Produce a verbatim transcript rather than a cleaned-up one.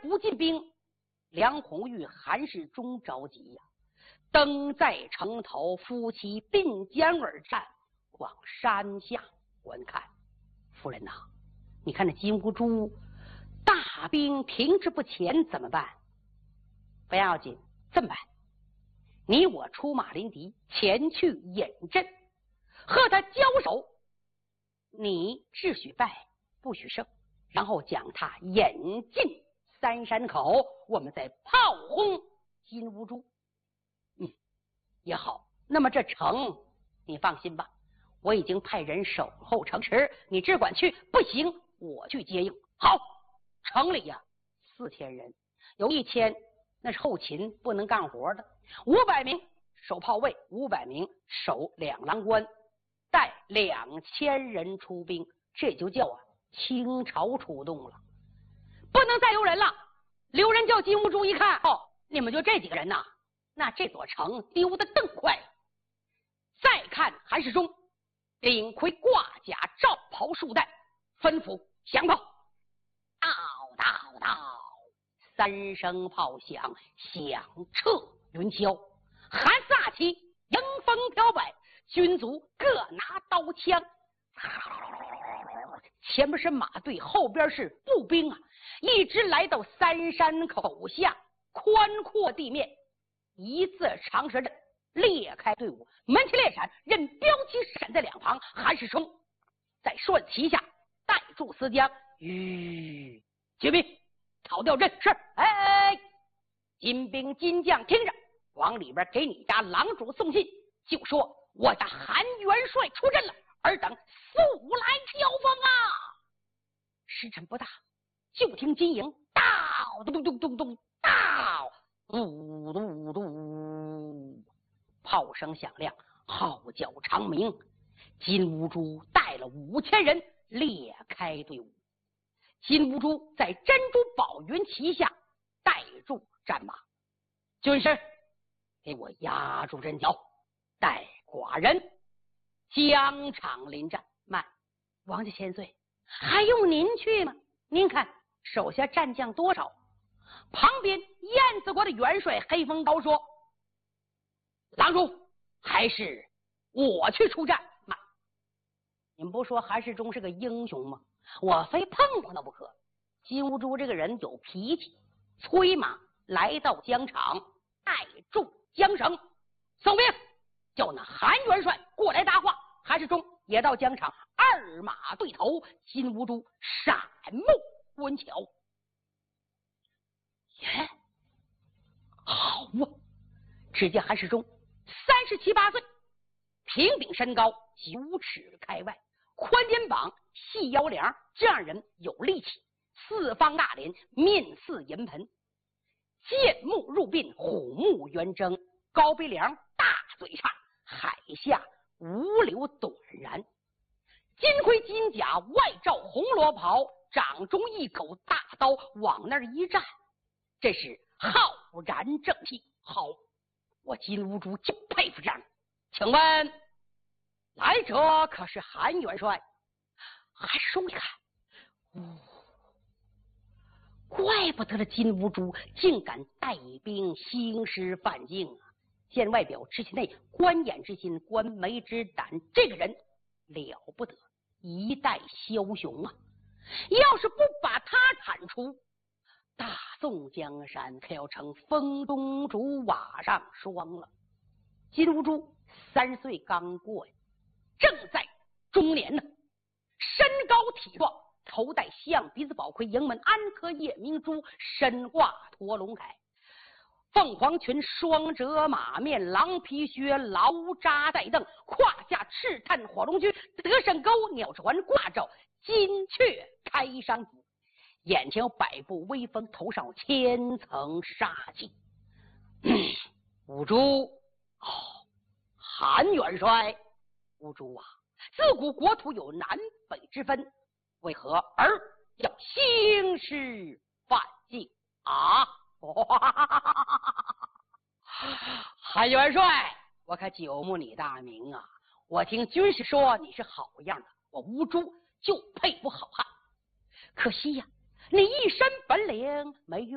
府进兵，梁孔玉、韩世忠着急呀、啊，登在城头，夫妻并肩而战，往山下观看。夫人呐、啊，你看这金兀术大兵停滞不前，怎么办？不要紧，这么办，你我出马临敌，前去引阵，和他交手，你只许败不许胜，然后将他引进三山口，我们再炮轰金兀术。嗯，也好。那么这城你放心吧，我已经派人守候城池，你只管去，不行我去接应。好，城里呀四千人，有一千那是后勤不能干活的，五百名守炮卫，五百名守两郎官，带两千人出兵，这就叫啊清朝出动了，不能再有人了。刘仁叫金兀术一看，哦，你们就这几个人呐、啊，那这座城丢得更快。再看韩世忠，领盔挂甲，罩袍束带，吩咐响炮，到到到，三声炮响，响彻云霄，喊撒起，迎风飘摆，军卒各拿刀枪，前面是马队，后边是步兵啊，一直来到三山口下宽阔地面，一字长蛇阵裂开队伍，门旗列闪，任标旗闪在两旁。韩世忠在帅旗下带住思江，吁，举兵讨调阵。是，哎，金兵金将听着，往里边给你家郎主送信，就说我的韩元帅出阵了，尔等速来交锋啊！时辰不大，就听金营到咚咚咚咚到嘟嘟嘟，炮声响亮，号角长鸣。金兀术带了五千人裂开队伍，金兀术在珍珠宝云旗下带住战马，军师给我压住阵脚，待寡人疆场临战。慢，王家千岁，还用您去吗？您看手下战将多少？旁边燕子国的元帅黑风高说，郎主还是我去出战。慢，你们不说韩世忠是个英雄吗？我非碰碰他不可。金兀术这个人有脾气，催马来到疆场，带住缰绳，送兵叫那韩元帅过来搭话。韩世忠也到疆场，二马对头，金兀术闪目观瞧，耶，好啊！只见韩世忠三十七八岁，平顶身高，九尺开外，宽肩膀，细腰梁，这样人有力气，四方大脸，面似银盆，剑目入鬓，虎目圆睁，高鼻梁，大嘴叉，海下五柳短髯，金盔金甲，外罩红罗袍，掌中一口大刀，往那儿一站，这是浩然正气。好，我金兀术就佩服这样。请问来者可是韩元帅？韩世忠一看，哦，怪不得了，金兀术竟敢带兵兴师犯境啊！见外表知其内，观眼之心，观眉之胆，这个人了不得，一代枭雄啊！要是不把他铲除，大宋江山可要成风中烛瓦上霜了。金兀术三十岁刚过呀，正在中年呢，身高体壮，头戴象鼻子宝盔，营门安科夜明珠，身挂驼龙铠，凤凰裙，双折马面，狼皮靴，劳扎带蹬，胯下赤炭火龙驹，德胜钩，鸟翅环，挂着金雀开山斧，眼前有百步威风，头上有千层杀气。兀术，哦，韩元帅，兀术啊，自古国土有南北之分，为何而要兴师犯境啊？韩元帅，我可久慕你大名啊！我听军师说你是好样的，我兀术就佩服好汉。可惜呀，你一身本领没用。